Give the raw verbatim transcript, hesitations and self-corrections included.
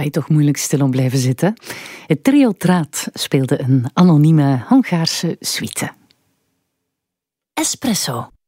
je toch moeilijk stil om blijven zitten. Het trio Traat speelde een anonieme Hongaarse suite. Espresso.